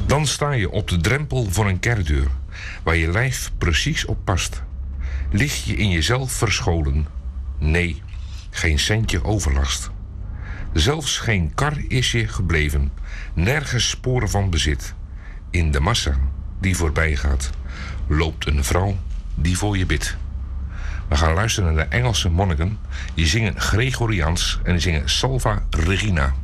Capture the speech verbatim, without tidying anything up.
Dan sta je op de drempel van een kerkdeur, waar je lijf precies op past. Lig je in jezelf verscholen? Nee, geen centje overlast. Zelfs geen kar is je gebleven, nergens sporen van bezit. In de massa die voorbij gaat, loopt een vrouw die voor je bidt. We gaan luisteren naar de Engelse monniken. Die zingen Gregoriaans en die zingen Salva Regina.